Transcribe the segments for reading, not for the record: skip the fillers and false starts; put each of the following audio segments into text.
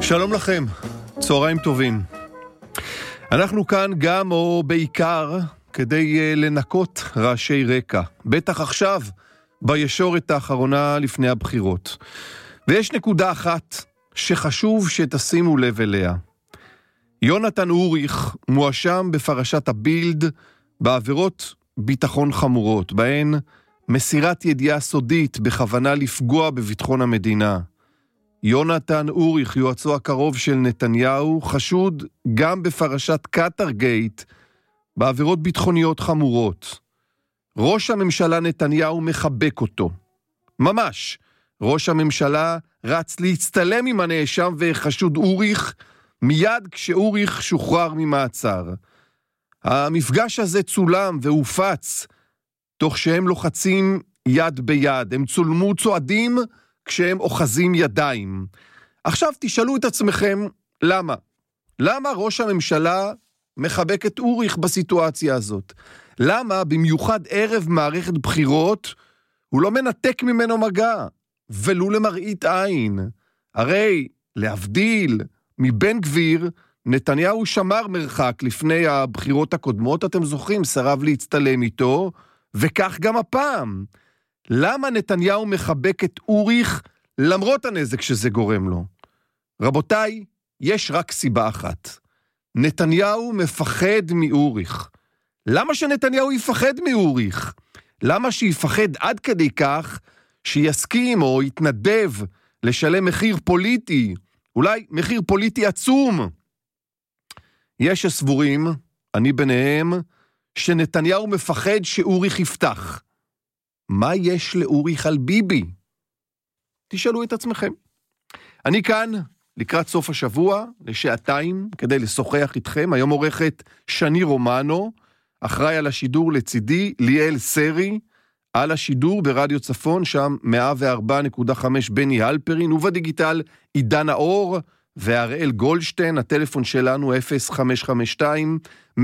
שלום לכם, צהריים טובים. אנחנו כאן גם או בעיקר כדי לנקות רעשי רקע, בטח עכשיו בישורת האחרונה לפני הבחירות. ויש נקודה אחת שחשוב שתשימו לב אליה. יונתן אוריך מואשם בפרשת הבילד בעבירות ביטחון חמורות, בהן מסירת ידיעה סודית בכוונה לפגוע בביטחון המדינה. יונתן אוריך, יועצו הקרוב של נתניהו, חשוד גם בפרשת קטרגייט בעבירות ביטחוניות חמורות. ראש הממשלה נתניהו מחבק אותו. ממש. ראש הממשלה רץ להצטלם עם הנאשם וחשוד אוריך מיד כשאוריך שוחרר ממעצר. המפגש הזה צולם והופץ תוך שהם לוחצים יד ביד. הם צולמו צועדים כשהם אוחזים ידיים. עכשיו תשאלו את עצמכם למה? למה ראש הממשלה מחבק את אוריך בסיטואציה הזאת? למה במיוחד ערב מערכת בחירות הוא לא מנתק ממנו מגע? ולו למראית עין. הרי להבדיל מבן גביר, נתניהו שמר מרחק לפני הבחירות הקודמות, אתם זוכרים, סרב להצטלם איתו, וכך גם הפעם. למה נתניהו מחבק את אוריך למרות הנזק שזה גורם לו? רבותיי, יש רק סיבה אחת. נתניהו מפחד מאוריך. למה שנתניהו יפחד מאוריך? למה שיפחד עד כדי כך שיסכים או יתנדב לשלם מחיר פוליטי, אולי מחיר פוליטי עצום? יש הסבורים, אני ביניהם, שנתניהו מפחד שאוריך יפתח. מה יש לאוריך על ביבי? תשאלו את עצמכם. אני כאן לקראת סוף השבוע, לשעתיים, כדי לשוחח איתכם. היום עורכת שני רומנו, אחראי על השידור לצידי, ליאל סרי, על השידור ברדיו צפון, שם 104.5 בני הלפרין, ובדיגיטל עידן האור והראל גולדשטיין. הטלפון שלנו 0552-103-103.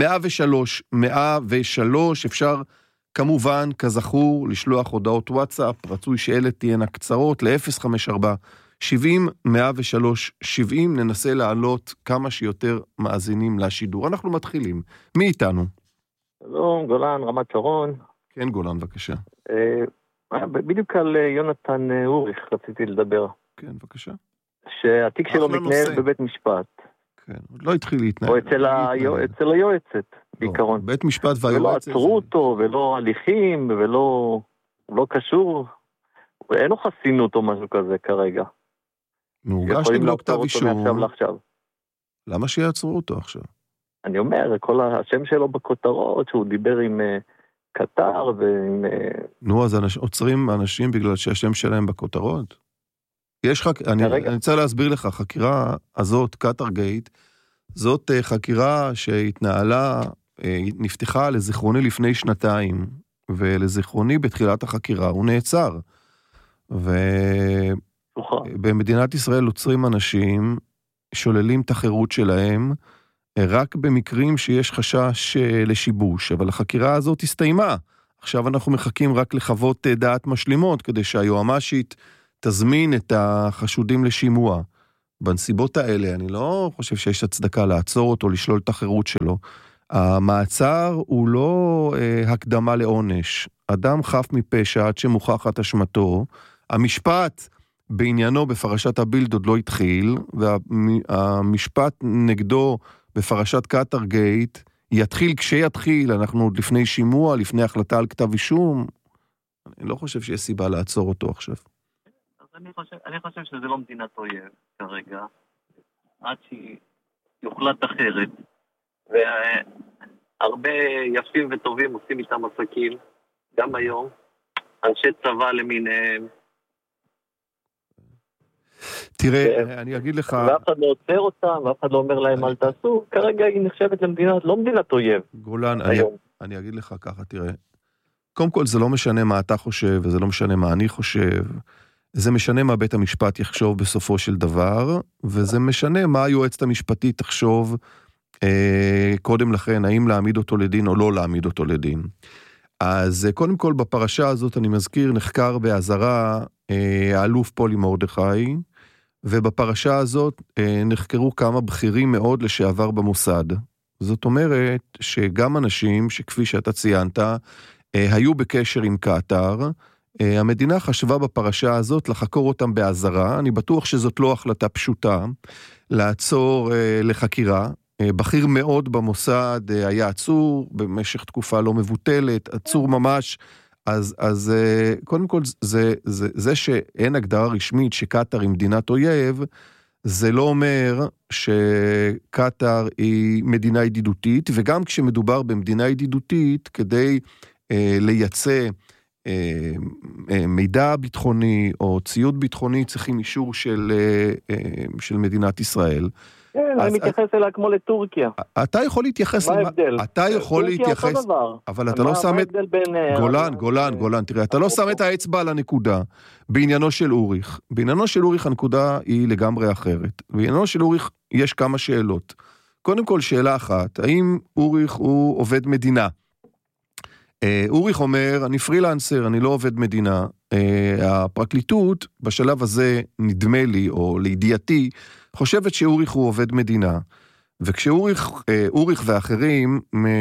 אפשר כמובן, כזכור, לשלוח הודעות וואטסאפ, רצוי שאלה תהיינה קצרות, ל-0547-70-103-70, ננסה לעלות כמה שיותר מאזינים לשידור. אנחנו מתחילים. מי איתנו? שלום, גולן, רמת שרון. כן, גולן, בבקשה. בדיוק על יונתן אוריך רציתי לדבר. כן, בבקשה. שהתיק שלו מתנהל בבית משפט. כן, עוד לא התחיל להתנהל. או אצל היועצת, בעיקרון. בית משפט והיועצת. ולא עצרו אותו, ולא הליכים, ולא קשור. אין לו חסינות או משהו כזה כרגע. הוגש נגדו כתב אישום. למה שיעצרו אותו עכשיו? אני אומר, כל השם שלו בכותרות, שהוא דיבר עם קטר ועם... נו, אז עוצרים אנשים בגלל שהשם שלהם בכותרות? אני רוצה להסביר לך, החקירה הזאת, קטרגייט, זאת חקירה שהתנהלה, נפתחה לזיכרוני לפני 2 ולזיכרוני בתחילת החקירה, הוא נעצר. ובמדינת ישראל עוצרים אנשים, שוללים את החירות שלהם, רק במקרים שיש חשש לשיבוש, אבל החקירה הזאת הסתיימה. עכשיו אנחנו מחכים רק לחוות דעת משלימות, כדי שהיועמ"שית תזמין את החשודים לשימוע. בנסיבות האלה, אני לא חושב שיש הצדקה לעצור אותו, לשלול את החירות שלו. המעצר הוא לא הקדמה לעונש. אדם חף מפשע עד שמוכחת אשמתו. המשפט בעניינו בפרשת הבילד עוד לא התחיל, והמשפט נגדו בפרשת קטרגייט יתחיל כשיתחיל. אנחנו עוד לפני שימוע, לפני החלטה על כתב אישום. אני לא חושב שיש סיבה לעצור אותו עכשיו. אני חושב שזה לא מדינת אויב כרגע, עד שיוחלט אחרת, והרבה יפים וטובים עושים איתם עסקים, גם היום, אנשי צבא למיניהם. תראה, אני אגיד לך... ואף אחד לא עוצר אותם, ואף אחד לא אומר להם אל תעשו, כרגע היא נחשבת למדינת, לא מדינת אויב. גולן, אני אגיד לך ככה, תראה, קודם כל זה לא משנה מה אתה חושב, וזה לא משנה מה אני חושב, זה משנה מה בית המשפט יחשוב בסופו של דבר, וזה משנה מה היועצת המשפטית תחשוב קודם לכן, האם להעמיד אותו לדין או לא להעמיד אותו לדין. אז קודם כל בפרשה הזאת אני מזכיר, נחקר באזהרה האלוף פולי מרדכי, ובפרשה הזאת נחקרו כמה בכירים מאוד לשעבר במוסד. זאת אומרת שגם אנשים שכפי שאתה ציינת, היו בקשר עם קטר, המדינה חשבה בפרשה הזאת לחקור אותם באזהרה, אני בטוח שזאת לא החלטה פשוטה, לעצור לחקירה, בכיר מאוד במוסד היה עצור במשך תקופה לא מבוטלת, עצור ממש, אז קודם כל זה שאין הגדרה רשמית שקטר היא מדינת אויב, זה לא אומר שקטר היא מדינה ידידותית, וגם כשמדובר במדינה ידידותית, כדי לייצא מידע ביטחוני או ציוד ביטחוני, צריכים אישור של מדינת ישראל. כן, אני מתייחס אליה כמו לטורקיה. אתה יכול להתייחס... מה ההבדל? אתה יכול להתייחס... טורקיה אותו דבר. אבל אתה לא שם את... גולן, תראה, אתה לא שם את האצבע על הנקודה בעניינו של אוריך. בעניינו של אוריך הנקודה היא לגמרי אחרת. בעניינו של אוריך יש כמה שאלות. קודם כל, שאלה אחת, האם אוריך הוא עובד מדינה? אוריך אומר, אני פרילנסר, אני לא עובד מדינה. הפרקליטות, בשלב הזה, נדמה לי, או לידיעתי, חושבת שאוריך הוא עובד מדינה, וכשאוריך ואחרים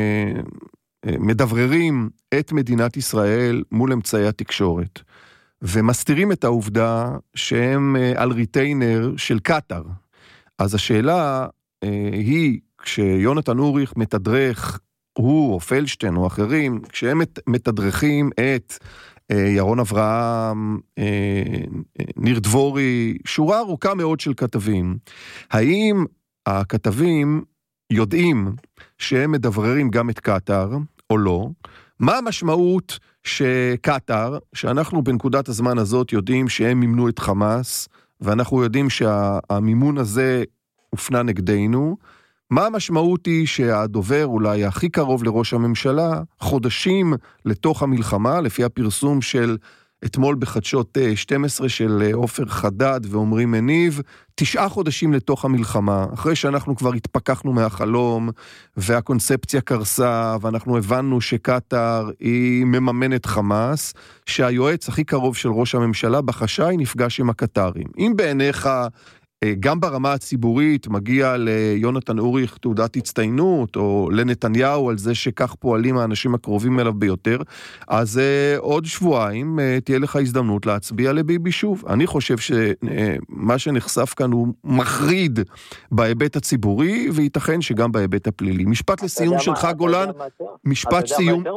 מדבררים את מדינת ישראל מול אמצעי התקשורת, ומסתירים את העובדה שהם על ריטיינר של קטר, אז השאלה היא, כשיונתן אוריך מתדרך, הוא או פלשטיין או אחרים, כשהם מתדרכים את ירון אברהם, ניר דבורי, שורה ארוכה מאוד של כתבים. האם הכתבים יודעים שהם מדבררים גם את קטר או לא? מה המשמעות שקטר, שאנחנו בנקודת הזמן הזאת יודעים שהם מימנו את חמאס, ואנחנו יודעים שהמימון הזה הופנה נגדנו, מה המשמעות היא שהדובר אולי הכי קרוב לראש הממשלה, חודשים לתוך המלחמה, לפי הפרסום של אתמול בחדשות 12 של עופר חדד ועומרי מניב, 9 חודשים לתוך המלחמה, אחרי שאנחנו כבר התפכחנו מהחלום, והקונספציה קרסה, ואנחנו הבנו שקטר היא מממנת חמאס, שהיועץ הכי קרוב של ראש הממשלה בחשאי נפגש עם הקטרים. אם בעיניך גם ברמה הציבורית מגיע ליונתן אוריך תעודת הצטיינות, או לנתניהו על זה שכך פועלים האנשים הקרובים אליו ביותר, אז עוד שבועיים תהיה לך הזדמנות להצביע לביבי שוב. אני חושב שמה שנחשף כאן הוא מחריד בהיבט הציבורי, וייתכן שגם בהיבט הפלילי. משפט לסיום שלך, גולן, משפט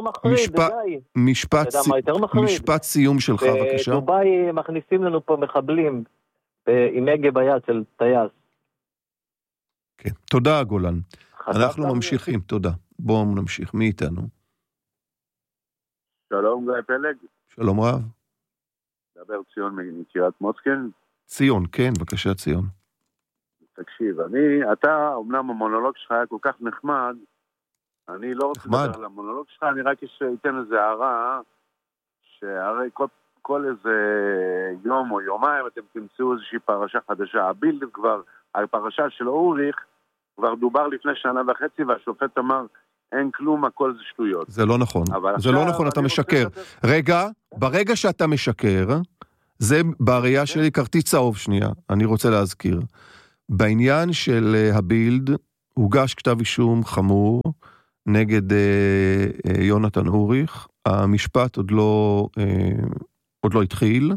סיום שלך, בבקשה. בדובאי מכניסים לנו פה מחבלים, עם הגה ביד של טייס. כן, תודה גולן. אנחנו ממשיכים, תודה. בואו נמשיך, מי איתנו? שלום גיא פלג. שלום רב. דבר ציון מקריית מוצקין. ציון, כן, בבקשה ציון. תקשיב, אתה, אמנם המונולוג שלך היה כל כך נחמד, אני לא רוצה לדבר על המונולוג שלך, אני רק אתן איזה הערה, שהרי כל איזה יום או יומיים אתם תמצאו איזושהי פרשה חדשה. הבילד כבר, הפרשה של אוריך, כבר דובר לפני 1.5 שנה, והשופט אמר, אין כלום, הכל זה שטויות. זה לא נכון. זה לא נכון, אתה משקר. רגע, ברגע שאתה משקר, זה בראייה שלי כרטיס צהוב שנייה, אני רוצה להזכיר. בעניין של הבילד, הוגש כתב אישום חמור נגד יונתן אוריך, המשפט עוד לא התחיל,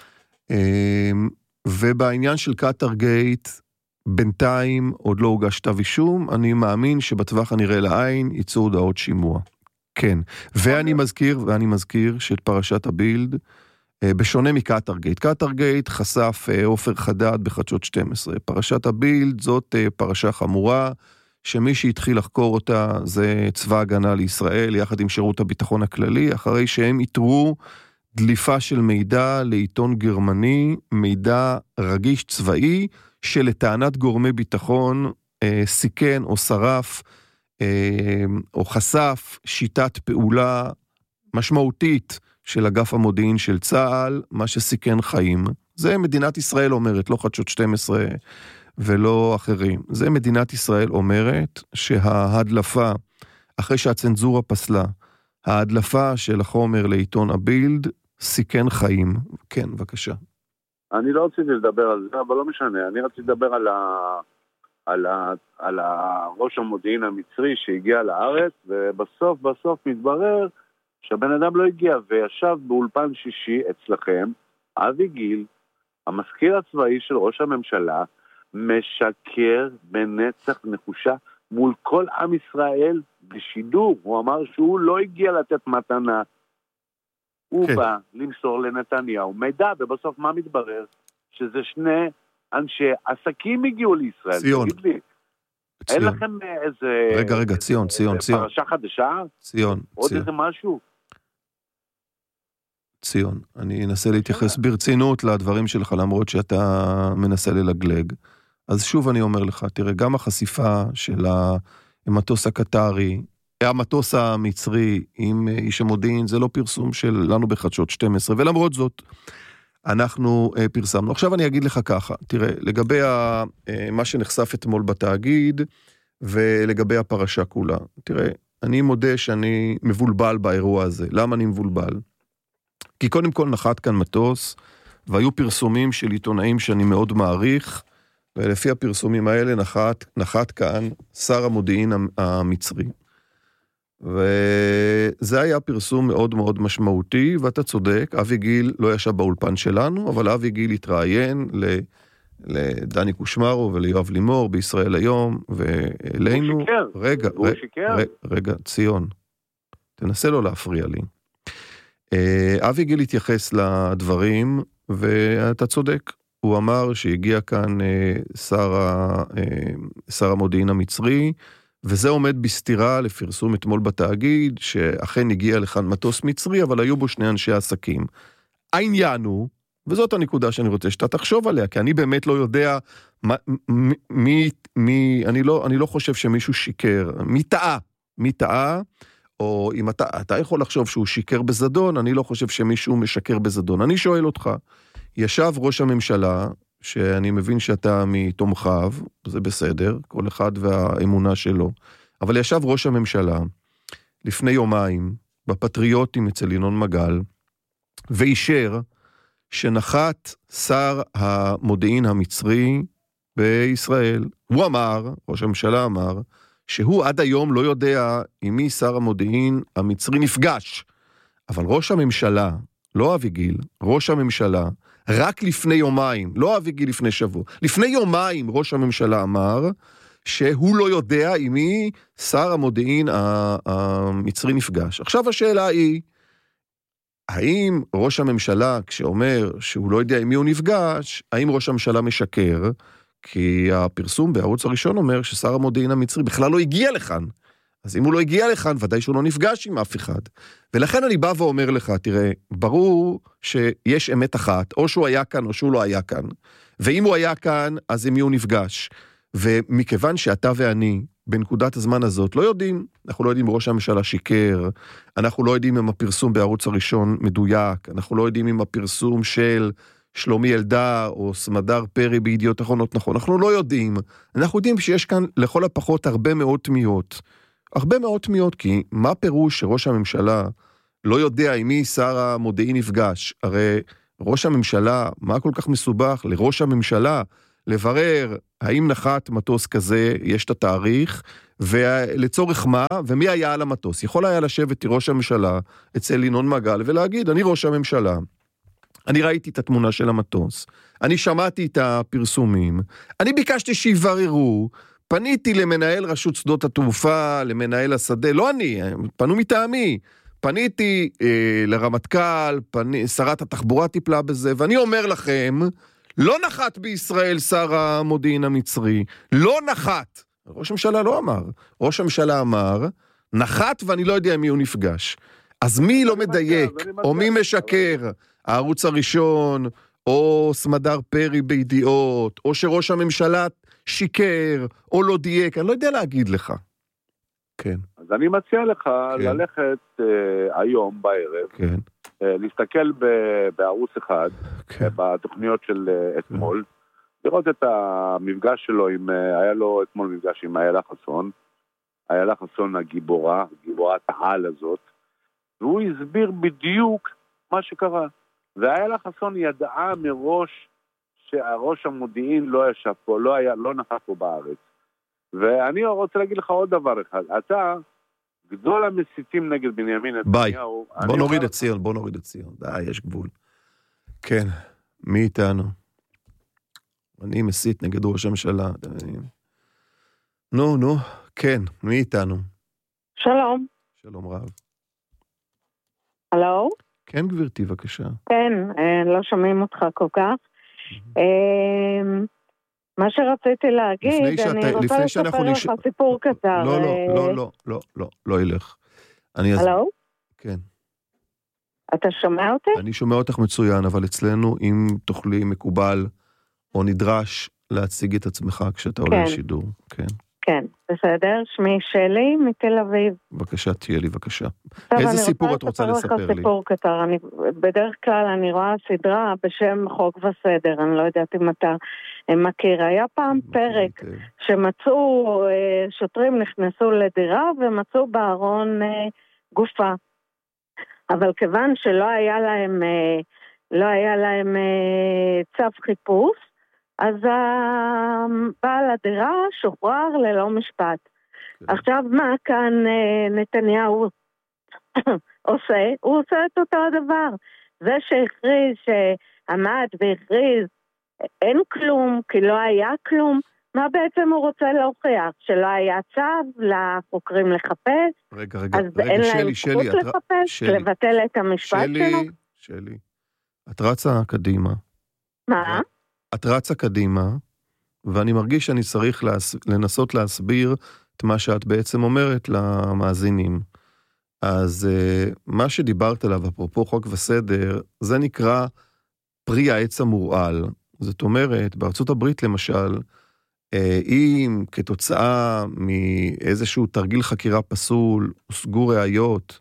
ובעניין של קטר גייט, בינתיים עוד לא הוגש כתב אישום, אני מאמין שבטווח הנראה לעין יצאו הודעות שימוע. כן, ואני מזכיר שאת פרשת הבילד, בשונה מקטר גייט, קטר גייט חשף עופר חדד בחדשות 12, פרשת הבילד זאת פרשה חמורה, שמי שהתחיל לחקור אותה זה צבא הגנה לישראל, יחד עם שירות הביטחון הכללי, אחרי שהם יתרו דליפה של מידע לעיתון גרמני, מידע רגיש צבאי, שלטענת גורמי ביטחון סיכן או שרף או חשף שיטת פעולה משמעותית של אגף המודיעין של צה"ל, מה שסיכן חיים. זה מדינת ישראל אומרת, לא חדשות 12 ולא אחרים. זה מדינת ישראל אומרת שההדלפה, אחרי שהצנזורה פסלה, ההדלפה של החומר לעיתון הבילד סיכן חיים. כן, בבקשה. אני לא רציתי לדבר על זה, אבל לא משנה. אני רציתי לדבר על ראש המודיעין המצרי שהגיע לארץ, ובסוף מתברר שהבן אדם לא הגיע, וישב באולפן שישי אצלכם, אבי גיל, המזכיר הצבאי של ראש הממשלה, משקר בנצח נחושה מול כל עם ישראל בשידור. הוא אמר שהוא לא הגיע לתת מתנה, הוא בא למסור לנתניהו מידע, ובסוף מה מתברר? שזה שני אנשי עסקים הגיעו לישראל. ציון. אין לכם איזה... רגע, ציון. פרשה חדשה? ציון. עוד איזה משהו? ציון, אני אנסה להתייחס ברצינות לדברים שלך, למרות שאתה מנסה ללגלג. אז שוב אני אומר לך, תראה, גם החשיפה של המטוס הקטרי, המטוס המצרי עם איש המודיעין, זה לא פרסום שלנו בחדשות 12, ולמרות זאת, אנחנו פרסמנו. עכשיו אני אגיד לך ככה, תראה, לגבי מה שנחשף אתמול בתאגיד, ולגבי הפרשה כולה, תראה, אני מודה שאני מבולבל באירוע הזה. למה אני מבולבל? כי קודם כל נחת כאן מטוס, והיו פרסומים של עיתונאים שאני מאוד מעריך, ולפי הפרסומים האלה נחת כאן שר המודיעין המצרי. וזה היה פרסום מאוד מאוד משמעותי, ואתה צודק, אבי גיל לא ישב באולפן שלנו, אבל אבי גיל התראיין לדני קושמרו וליואב לימור בישראל היום, ואלינו... הוא שיקר. רגע, ציון, תנסה לא להפריע לי. אבי גיל התייחס לדברים, ואתה צודק, הוא אמר שהגיע כאן שר המודיעין המצרי, וזה עומד בסתירה לפרסום אתמול בתאגיד, שאכן הגיע לכאן מטוס מצרי, אבל היו בו שני אנשי עסקים. העניין הוא, וזאת הנקודה שאני רוצה שאתה תחשוב עליה, כי אני באמת לא יודע אני לא חושב שמישהו שיקר, מי טעה, או אם אתה יכול לחשוב שהוא שיקר בזדון, אני לא חושב שמישהו משקר בזדון. אני שואל אותך, ישב ראש הממשלה, שאני מבין שאתה מתומכיו, זה בסדר, כל אחד והאמונה שלו, אבל ישב ראש הממשלה לפני יומיים, בפטריוטים אצל ינון מגל, ואישר שנחת שר המודיעין המצרי בישראל. הוא אמר, ראש הממשלה אמר, שהוא עד היום לא יודע עם מי שר המודיעין המצרי נפגש. אבל ראש הממשלה, לא אבי גיל, ראש הממשלה, רק לפני יומיים, לא אבי גיל לפני שבוע, לפני יומיים ראש הממשלה אמר שהוא לא יודע עם מי שר המודיעין המצרי נפגש. עכשיו השאלה היא, האם ראש הממשלה, כשאומר שהוא לא יודע עם מי הוא נפגש, האם ראש הממשלה משקר? כי הפרסום בערוץ הראשון אומר ששר המודיעין המצרי בכלל לא הגיע לכאן. אז אם הוא לא הגיע לכאן, ודאי שהוא לא נפגש עם אף אחד. ולכן אני בא ואומר לך, תראה, ברור שיש אמת אחת, או שהוא היה כאן או שהוא לא היה כאן. ואם הוא היה כאן, אז עם מי הוא נפגש. ומכיוון שאתה ואני, בנקודת הזמן הזאת, לא יודעים, אנחנו לא יודעים אם ראש הממשלה שיקר, אנחנו לא יודעים אם הפרסום בערוץ הראשון מדויק, אנחנו לא יודעים אם הפרסום של שלומי אלדר או סמדר פרי בידיעות אחרונות נכון, אנחנו לא יודעים, אנחנו יודעים שיש כאן לכל הפחות הרבה מאוד תמיהות, כי מה פירוש שראש הממשלה לא יודע עם מי שר המודיעין נפגש? הרי ראש הממשלה, מה כל כך מסובך לראש הממשלה לברר האם נחת מטוס כזה, יש את התאריך, ולצורך מה, ומי היה על המטוס. יכול היה לשבת ראש הממשלה אצל ינון מגל ולהגיד, אני ראש הממשלה, אני ראיתי את התמונה של המטוס, אני שמעתי את הפרסומים, אני ביקשתי שיבררו, פניתי למנהל רשות שדות התעופה, למנהל השדה, לא אני, פנו מטעמי, פניתי לרמטכ"ל, שרת התחבורה טיפלה בזה, ואני אומר לכם, לא נחת בישראל שר המודיעין המצרי, לא נחת. ראש הממשלה לא אמר, ראש הממשלה אמר, נחת ואני לא יודע מי הוא נפגש. אז מי לא מדייק, או מי משקר, הערוץ הראשון, או סמדר פרי בידיעות, או שראש הממשלה שיקר, או לא דייק, אני לא יודע להגיד לך. כן. אז אני מציע לך ללכת היום בערב, להסתכל בערוץ אחד, בתוכניות של אתמול, לראות את המפגש שלו, היה לו אתמול מפגש עם איילה חסון, איילה חסון הגיבורה, גיבורת העל הזאת, והוא הסביר בדיוק מה שקרה. ואיילה חסון ידעה מראש שהראש המודיעין לא ישב פה, לא נכח פה בארץ. ואני רוצה להגיד לך עוד דבר אחד. אתה גדול המסיתים נגד בנימין נתניהו. ביי, בוא נוריד את ציון. די, יש גבול. כן, מי איתנו? אני מסית נגד ראש הממשלה. נו, כן, מי איתנו? שלום. שלום רב. הלו? כן, גברתי, בבקשה. כן, לא שומעים אותך כל כך. מה שרציתי להגיד, אני רוצה לספר לך סיפור קצר. לא ילך. הלו? כן. אתה שומע אותי? אני שומע אותך מצוין, אבל אצלנו, אם תוכלי מקובל או נדרש להציג את עצמך כשאתה עולה לשידור. כן. כן, בסדר. שמי שלי מתל אביב. בבקשה, תהיה לי, בבקשה. איזה סיפור את רוצה לספר לי? לך סיפור קצר. בדרך כלל אני רואה סדרה בשם חוק וסדר. אני לא יודעת אם אתה מכיר. היה פעם פרק שמצאו, שוטרים נכנסו לדירה ומצאו בארון גופה. אבל כיוון שלא היה להם צו חיפוש, אז בעל הדירה שוחרר ללא משפט. עכשיו מה כאן נתניהו עושה? הוא עושה את אותו הדבר. זה שהכריז, שעמד והכריז, אין כלום, כי לא היה כלום, מה בעצם הוא רוצה להוכיח? שלא היה צו לחוקרים לחפש? רגע, אז אין להם זכות לחפש, לבטל את המשפט שלו? שלי, את רצה קדימה. מה? את רצה קדימה, ואני מרגיש שאני צריך לנסות להסביר את מה שאת בעצם אומרת למאזינים. אז מה שדיברת עליו, אפרופו חוק וסדר, זה נקרא פרי העץ המורעל. זאת אומרת, בארצות הברית למשל, אם כתוצאה מאיזשהו תרגיל חקירה פסול, הושגו ראיות,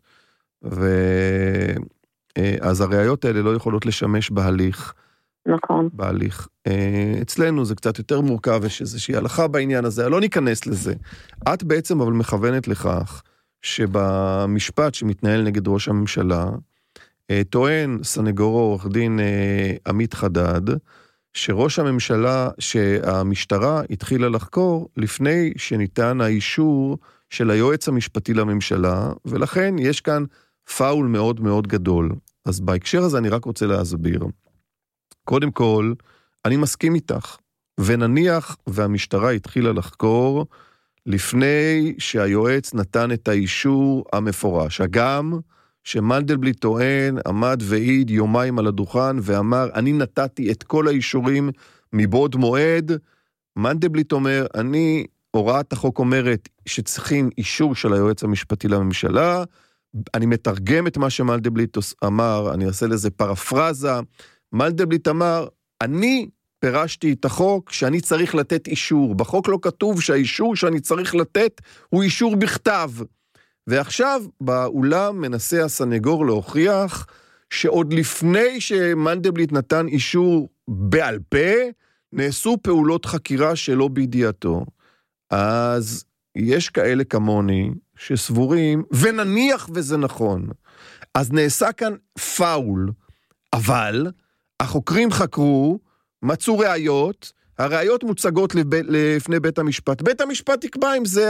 אז הראיות האלה לא יכולות לשמש בהליך. נכון. בהליך. אצלנו זה קצת יותר מורכב, יש איזושהי הלכה בעניין הזה, לא ניכנס לזה. את בעצם אבל מכוונת לכך, שבמשפט שמתנהל נגד ראש הממשלה, טוען סנגורו עורך דין עמית חדד, שראש הממשלה, שהמשטרה התחילה לחקור לפני שניתן האישור של היועץ המשפטי לממשלה, ולכן יש כאן פאול מאוד מאוד גדול. אז בהקשר הזה אני רק רוצה להסביר. קודם כל, אני מסכים איתך, ונניח והמשטרה התחילה לחקור לפני שהיועץ נתן את האישור המפורש. הגם שמנדלבליט טוען, עמד ועיד יומיים על הדוכן ואמר, אני נתתי את כל האישורים מבעוד מועד. מנדלבליט אומר, הוראת החוק אומרת שצריכים אישור של היועץ המשפטי לממשלה, אני מתרגם את מה שמנדלבליט אמר, אני אעשה לזה פרפרזה, מנדלבליט אמר, אני פירשתי את החוק שאני צריך לתת אישור, בחוק לא כתוב שהאישור שאני צריך לתת הוא אישור בכתב, ועכשיו באולם מנסה הסנגור להוכיח שעוד לפני שמנדלבליט נתן אישור בעל פה, נעשו פעולות חקירה שלא בידיעתו. אז יש כאלה כמוני שסבורים, ונניח וזה נכון, אז נעשה כאן פאול, אבל החוקרים חקרו, מצאו ראיות, הראיות מוצגות לפני בית המשפט. בית המשפט יקבע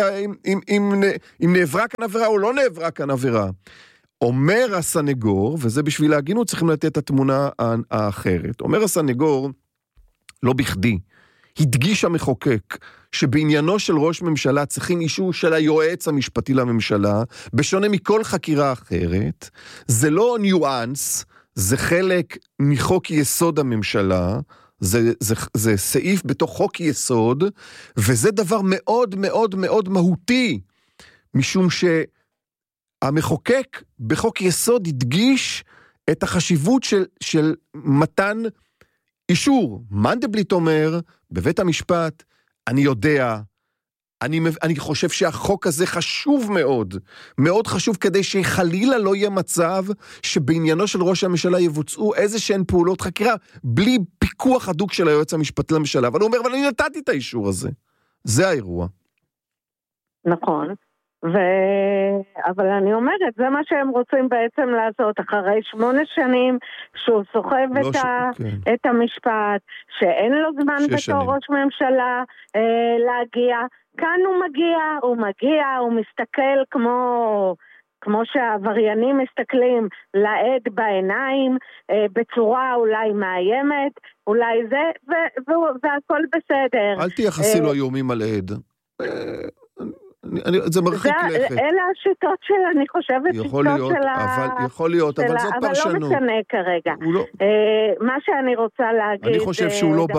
אם נעברה כאן עבירה או לא נעברה כאן עבירה. אומר הסנגור, וזה בשביל ההגינות צריכים לתת את התמונה האחרת. אומר הסנגור, לא בכדי, הדגיש המחוקק שבעניינו של ראש ממשלה צריכים אישור של היועץ המשפטי לממשלה, בשונה מכל חקירה אחרת. זה לא ניואנס, זה חלק מחוק יסוד הממשלה, זה סעיף בתוך חוק יסוד, וזה דבר מאוד מאוד מאוד מהותי, משום שהמחוקק בחוק יסוד הדגיש את החשיבות של מתן אישור. מנדלבליט אומר בבית המשפט, אני יודע, אני חושב שהחוק הזה חשוב מאוד, מאוד חשוב כדי שחלילה לא יהיה מצב שבעניינו של ראש הממשלה יבוצעו איזה שהן פעולות חקירה, בלי פיקוח הדוק של היועץ המשפטי לממשלה. אבל הוא אומר, אבל אני נתתי את האישור הזה. זה האירוע. נכון. אבל אני אומרת, זה מה שהם רוצים בעצם לעשות, אחרי 8 שנים שהוא סוחב את המשפט, שאין לו זמן בתור ראש ממשלה להגיע, כאן הוא מגיע, הוא מסתכל כמו שהעבריינים מסתכלים לעד בעיניים, בצורה אולי מאיימת, אולי זה, והכל בסדר. אל תייחסי לו איומים על עד. זה מרחיק לכת. אלה השיטות שלה, אני חושבת, יכול להיות, אבל זאת פרשנות. אבל לא משנה כרגע. מה שאני רוצה להגיד, אני חושב שהוא לא בא,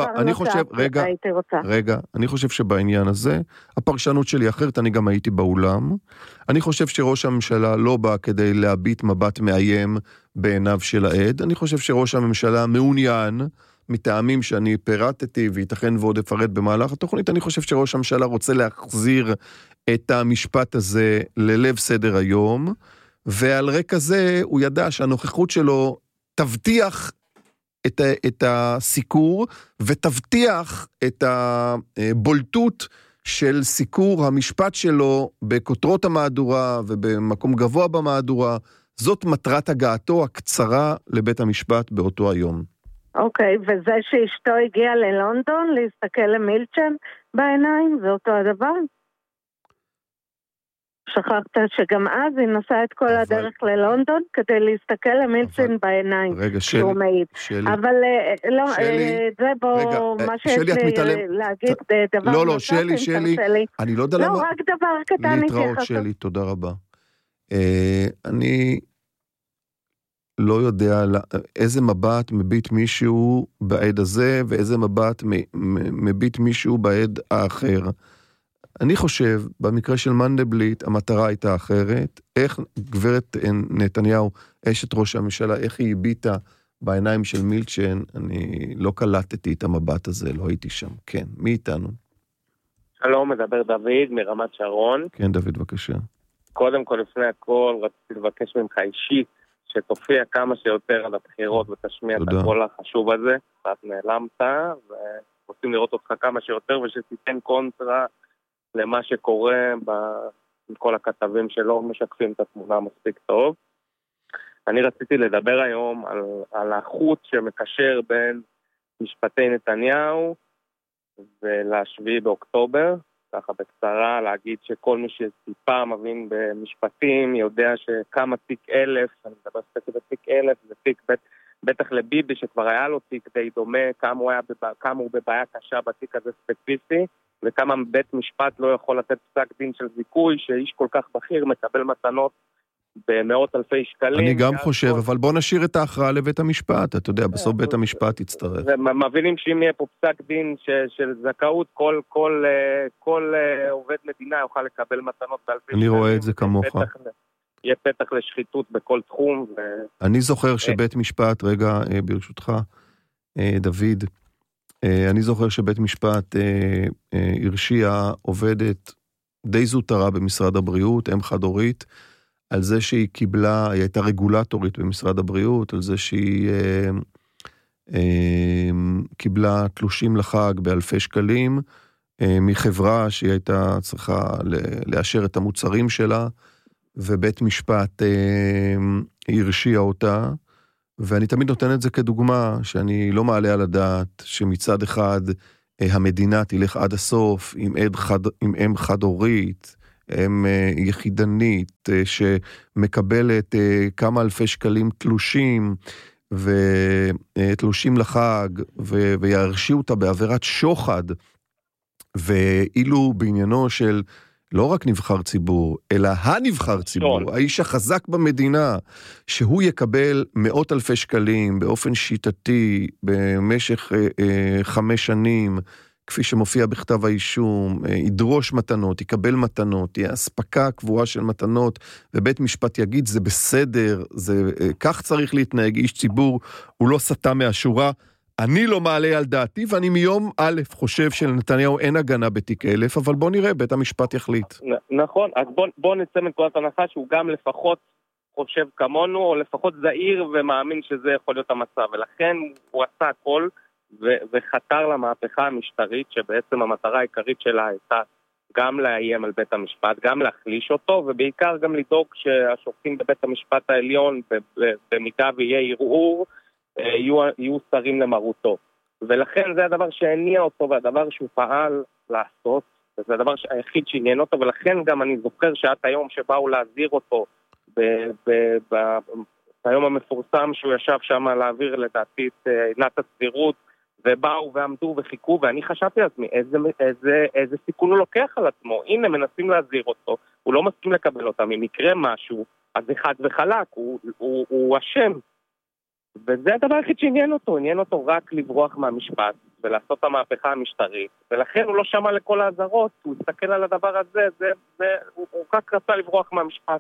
אני חושב שבעניין הזה, הפרשנות שלי אחרת, אני גם הייתי באולם, אני חושב שראש הממשלה לא בא כדי להביט מבט מאיים בעיניו של העד, אני חושב שראש הממשלה מעוניין, מטעמים שאני פירטתי, ויתכן ועוד אפרט במהלך התוכנית, אני חושב שראש הממשלה רוצה להחזיר את המשפט הזה ללב סדר היום, ועל רקע זה הוא ידע שהנוכחות שלו תבטיח את הסיקור, ותבטיח את הבולטות של סיקור המשפט שלו בכותרות המהדורה, ובמקום גבוה במהדורה, זאת מטרת הגעתו הקצרה לבית המשפט באותו היום. אוקיי, וזה שאשתו הגיעה ללונדון להסתכל למילצ'ן בעיניים, זה אותו הדבר? שכחת שגם אז היא נסעה את כל הדרך ללונדון כדי להסתכל למילצ'ן בעיניים. רגע, שלי. אבל לא, זה בוא, מה שיש לי להגיד דבר נוסף. לא, שלי, אני לא יודע למה. לא, רק דבר קטן. להתראות שלי, תודה רבה. אני לא יודע איזה מבט מביט מישהו בעד הזה, ואיזה מבט מביט מישהו בעד האחר. אני חושב, במקרה של מנדלבליט, המטרה הייתה אחרת. איך גברת נתניהו, אשת ראש הממשלה, איך היא הביטה בעיניים של מילצ'ן, אני לא קלטתי את המבט הזה, לא הייתי שם. כן, מי איתנו? שלום, מדבר דוד מרמת שרון. כן, דוד, בבקשה. קודם כל, לפני הכל, רציתי לבקש ממך אישית, שתופיע כמה שיותר על הבחירות ותשמיע את הקול החשוב הזה. קצת נעלמת, ורוצים לראות אותך כמה שיותר, ושתיתן קונטרה למה שקורה עם כל הכתבים שלא משקפים את התמונה מספיק טוב. אני רציתי לדבר היום על החוט שמקשר בין משפטי נתניהו ולשביעי באוקטובר. ככה בקצרה להגיד שכל מי שטיפה מבין במשפטים יודע שכמה תיק 1000, אני מדבר ספקי בתיק 1000, זה תיק בטח לביבי שכבר היה לו תיק די דומה, כמה הוא בבעיה קשה בתיק הזה ספציפי, וכמה בית משפט לא יכול לתת פסק דין של זיכוי, שאיש כל כך בכיר מקבל מתנות במאות אלפי שקלים. אני גם חושב, אבל בוא נשאיר את ההכרעה לבית המשפט, אתה יודע, בסוף בית המשפט יצטרף. מבינים שאם יהיה פה פסק דין של זכאות, כל עובד מדינה יוכל לקבל מתנות באלפי שקלים. אני רואה את זה כמוך. יהיה פתח לשחיתות בכל תחום. אני זוכר שבית משפט, רגע ברשותך, דוד, אני זוכר שבית משפט הרשיע עובדת די זוטרה במשרד הבריאות, אם חד-הורית, על זה שהיא קיבלה, היא הייתה רגולטורית במשרד הבריאות, על זה שהיא קיבלה תלושים לחג באלפי שקלים, מחברה שהיא הייתה צריכה לאשר את המוצרים שלה, ובית משפט הרשיע אותה, ואני תמיד נותן את זה כדוגמה, שאני לא מעלה על הדעת שמצד אחד המדינה תלך עד הסוף עם אם חד-הורית, אם יחידנית שמקבלת כמה אלפי שקלים תלושים, ותלושים לחג, וירשיעו אותה בעבירת שוחד, ואילו בעניינו של לא רק נבחר ציבור, אלא הנבחר ציבור, האיש החזק במדינה, שהוא יקבל מאות אלפי שקלים באופן שיטתי במשך 5 שנים, כפי שמופיע בכתב האישום, ידרוש מתנות, יקבל מתנות, תהיה אספקה קבועה של מתנות, ובית משפט יגיד, זה בסדר, כך צריך להתנהג, איש ציבור, הוא לא סטה מהשורה, אני לא מעלה על דעתי, ואני מיום א' חושב שלנתניהו אין הגנה בתיק 1000, אבל בוא נראה, בית המשפט יחליט. נכון, אז בוא נצא מנקודת הנחה שהוא גם לפחות חושב כמונו, או לפחות זהיר ומאמין שזה יכול להיות המצב, ולכן הוא עשה הכל, וחתר למהפכה המשטרית, שבעצם המטרה העיקרית שלה הייתה גם לאיים על בית המשפט, גם להחליש אותו, ובעיקר גם לדאוג שהשופטים בבית המשפט העליון, במידה ויהיה ערעור, יהיו שרים למרותו. ולכן זה הדבר שהניע אותו, והדבר שהוא פעל לעשות, וזה הדבר היחיד שעניין אותו, ולכן גם אני זוכר שעד היום שבאו להזהיר אותו, ביום המפורסם שהוא ישב שם להעביר לדעתי את עילת הסבירות, ובאו ועמדו וחיכו, ואני חשבתי לעצמי, איזה סיכון הוא לוקח על עצמו. הנה, מנסים להזהיר אותו, הוא לא מסכים לקבל אותם. אם יקרה משהו, אז אחד וחלק, הוא אשם. וזה הדבר היחיד שעניין אותו, עניין אותו רק לברוח מהמשפט, ולעשות את המהפכה המשטרית, ולכן הוא לא שמע לכל האזהרות, הוא הסתכל על הדבר הזה, הוא רק רצה לברוח מהמשפט.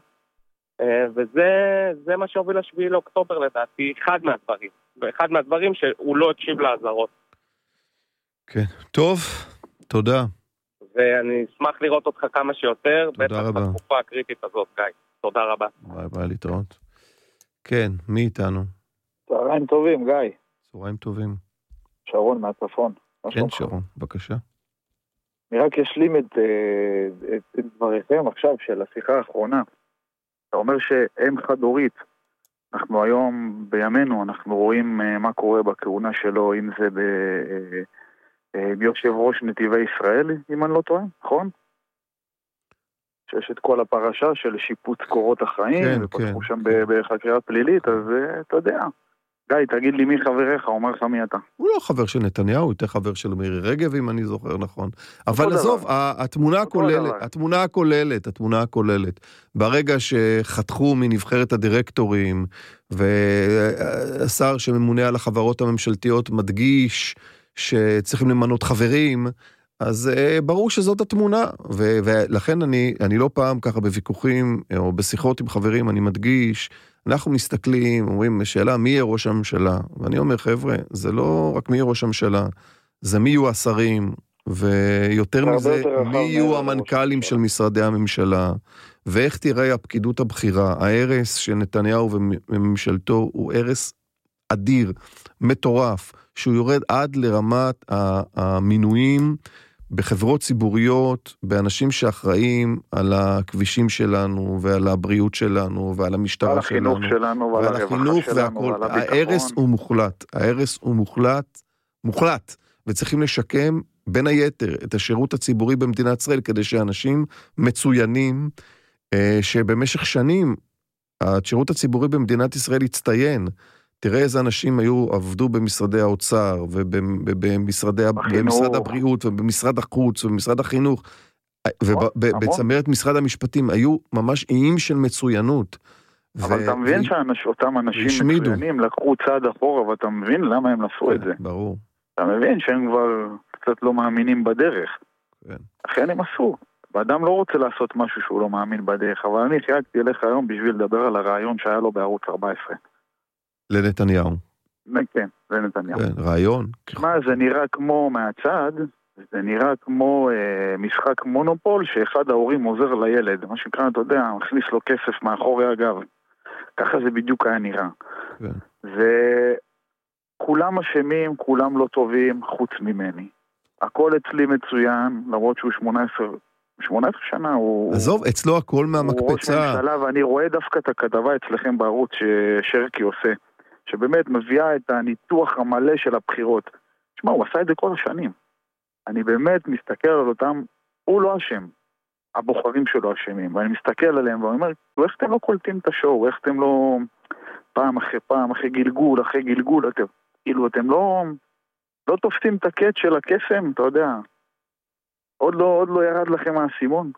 וזה מה שהוביל ל7 לאוקטובר לדעתי, אחד מהדברים שהוא לא הקשיב לאזהרות. כן, טוב, תודה. ואני אשמח לראות אותך כמה שיותר, תודה רבה. בטח בתקופה הקריטית הזאת, גיא. תודה רבה. ביי, להתראות. כן, מי איתנו? צהריים טובים, גיא. צהריים טובים. שרון מהצפון. כן, שרון, בבקשה. אני רק אשלים את דבריכם עכשיו של השיחה האחרונה. אתה אומר שאם חד-הורית, אנחנו היום בימינו, אנחנו רואים מה קורה בכהונה שלו, אם זה ביושב ראש נתיבי ישראל, אם אני לא טועה, נכון? שיש את כל הפרשה של שיפוץ קורות החיים, כן, ופתחו כן, שם כן. בחקירה פלילית, אז אתה יודע. גיא, תגיד לי מי חבריך, אומר לך מי אתה. הוא לא חבר של נתניהו, הוא יותר חבר של מירי רגב, אם אני זוכר נכון. אבל עזוב, התמונה הכוללת, ברגע שחתכו מנבחרת הדירקטורים, והשר שממונה על החברות הממשלתיות מדגיש שצריכים למנות חברים, אז ברור שזאת התמונה, ולכן אני לא פעם ככה בוויכוחים, או בשיחות עם חברים, אני מדגיש, אנחנו מסתכלים, אומרים, שאלה, מי יהיה ראש הממשלה? ואני אומר, חבר'ה, זה לא רק מי יהיה ראש הממשלה, זה מי יהיו השרים, ויותר מזה, מי יהיו המנכ"לים של משרדי הממשלה, ואיך תראה הפקידות הבכירה. ההרס של נתניהו וממשלתו הוא הרס אדיר, מטורף, שהוא יורד עד לרמת המינויים בחברות ציבוריות, באנשים שאחראים על הכבישים שלנו, ועל הבריאות שלנו, ועל המשטרה שלנו, על החינוך שלנו, ועל הרווחה שלנו, ועל הביטחון. ההרס הוא מוחלט, ההרס הוא מוחלט, וצריכים לשקם בין היתר את השירות הציבורי במדינת ישראל, כדי שאנשים מצוינים, שבמשך שנים, השירות הציבורי במדינת ישראל יצטיין, תראה איזה אנשים עבדו במשרדי האוצר, ובמשרד הבריאות, ובמשרד החוץ, ובמשרד החינוך, ובצמרת משרד המשפטים, היו ממש איים של מצוינות. אבל אתה מבין שאותם אנשים מצוינים לקחו צעד אחורה, ואתה מבין למה הם עשו את זה. ברור. אתה מבין שהם כבר קצת לא מאמינים בדרך. אכן הם עשו. ואדם לא רוצה לעשות משהו שהוא לא מאמין בדרך, אבל אני חייגתי אליך היום בשביל לדבר על הרעיון שהיה לו בערוץ 14. לנתניהו. כן, לנתניהו. כן, רעיון. מה, זה נראה כמו מהצד, זה נראה כמו משחק מונופול, שאחד ההורים עוזר לילד, מה שנקרא, אתה יודע, מכניס לו כסף מאחורי הגב. ככה זה בדיוק היה נראה. כן. וכולם אשמים, כולם לא טובים, חוץ ממני. הכל אצלי מצוין, למרות שהוא 18 שנה, עזוב, אצלו הכל מהמקפצה. הוא ראש ממשלה, ואני רואה דווקא את הכתבה אצלכם בערוץ ששרקי עושה, שבאמת מביאה את הניתוח המלא של הבחירות. תשמע, הוא עשה את זה כל השנים. אני באמת מסתכל על אותם, הוא לא אשם. הבוחרים שלו אשמים, ואני מסתכל עליהם ואני אומר, איך אתם לא קולטים את השואו, איך אתם לא פעם אחרי פעם, אחרי גלגול, כאילו אתם לא תופסים את הקט של הקסם, אתה יודע. עוד לא ירד לכם מהסימון.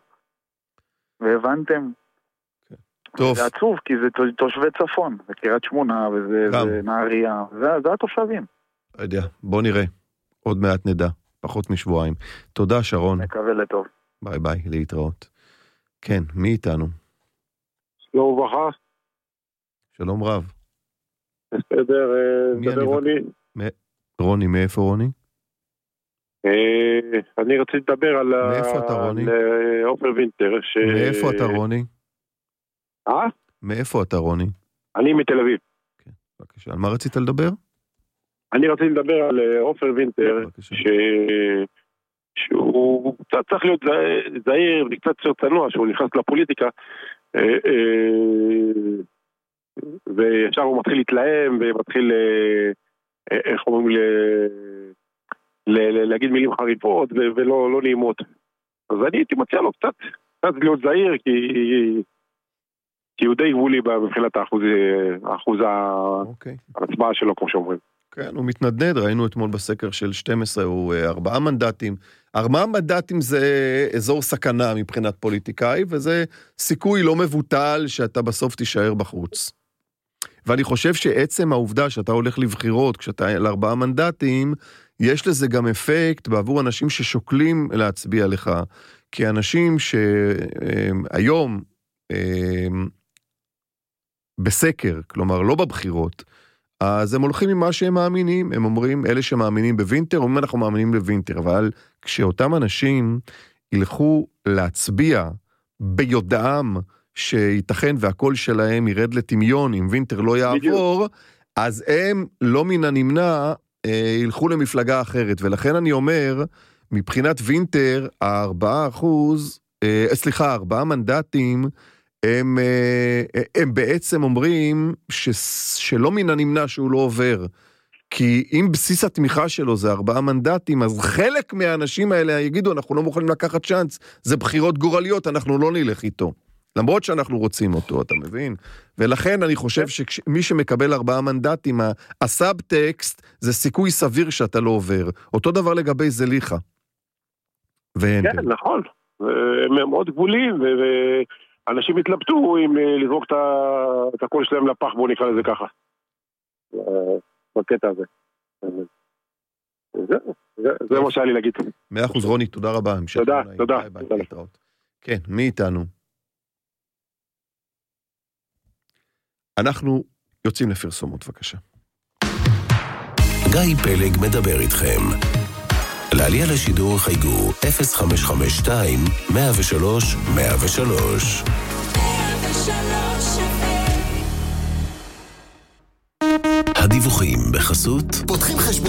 והבנתם. טוב. זה עצוב, כי זה תושבי צפון, זה קריית שמונה, וזה נהריה, זה התושבים. לא יודע, בוא נראה. עוד מעט נדע, פחות משבועיים. תודה, שרון. מקווה לטוב. ביי ביי, להתראות. כן, מי איתנו? שלום וברכה. שלום רב. בסדר, דבר רוני. רוני, מאיפה רוני? אני רציתי לדבר על... מאיפה אתה רוני? על עופר וינטר. מאיפה אתה רוני? מאיפה אתה רוני? אני מתל אביב. כן, בבקשה. על מה רצית לדבר? אני רציתי לדבר על עופר וינטר, שהוא קצת צריך להיות זהיר וקצת יותר צנוע, שהוא נכנס לפוליטיקה, וישר הוא מתחיל להתלהם ומתחיל, איך אומרים, להגיד מילים חריפות ולא נעימות. אז אני הייתי מציע לו קצת להיות זהיר, כי הוא די גבולי מבחינת האחוז ההצבעה שלו, כמו שאומרים. כן, הוא מתנדנד, ראינו אתמול בסקר של 12, הוא 4 מנדטים. 4 מנדטים זה אזור סכנה מבחינת פוליטיקאי, וזה סיכוי לא מבוטל שאתה בסוף תישאר בחוץ. ואני חושב שעצם העובדה שאתה הולך לבחירות, כשאתה על 4 מנדטים, יש לזה גם אפקט בעבור אנשים ששוקלים להצביע לך, כי אנשים שהיום בסקר, כלומר לא בבחירות, אז הם הולכים עם מה שהם מאמינים, הם אומרים, אלה שמאמינים בווינטר, אומרים אנחנו מאמינים בווינטר, אבל כשאותם אנשים ילכו להצביע ביודעם שייתכן והקול שלהם ירד לטמיון, אם וינטר לא יעבור, אז הם לא מן הנמנע ילכו למפלגה אחרת, ולכן אני אומר, מבחינת וינטר, 4 מנדטים, הם בעצם אומרים שלא מן הנמנע שהוא לא עובר, כי אם בסיס התמיכה שלו זה 4 מנדטים, אז חלק מהאנשים האלה יגידו, אנחנו לא מוכנים לקחת צ'אנס, זה בחירות גורליות, אנחנו לא נלך איתו. למרות שאנחנו רוצים אותו, אתה מבין? ולכן אני חושב שמי שמקבל 4 מנדטים, הסאבטקסט זה סיכוי סביר שאתה לא עובר. אותו דבר לגבי זליכה. כן, נכון. הם מאוד גבולים, ואנשים התלבטו אם לזרוק את הקול שלהם לפח, בואו נקרא לזה ככה. בקטע הזה. זה מה שהיה לי להגיד. 100% רוני, תודה רבה. תודה. כן, מי איתנו? אנחנו יוצאים לפרסומות, בבקשה. גיא פלג מדבר איתכם. לעלייה לשידור חייגו 0552-103-103. הדיווחים בחסות. פותחים חשבון